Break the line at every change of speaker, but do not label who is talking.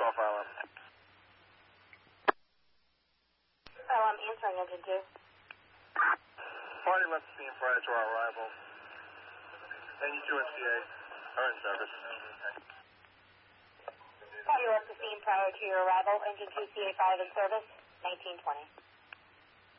profile him.
Oh, I'm answering engine 2.
Party left the scene prior to our arrival. Engine 2 and CA are in service.
Party left the scene prior to your arrival. Engine 2 CA5 in service. 1920.